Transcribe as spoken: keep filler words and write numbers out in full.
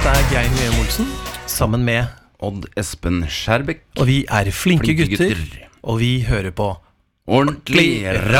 Dette er Geir Wem Olsen, sammen med Odd Espen Skjærbekk. Og vi er flinke, Flinke gutter, gutter. og vi hører på Ordentlig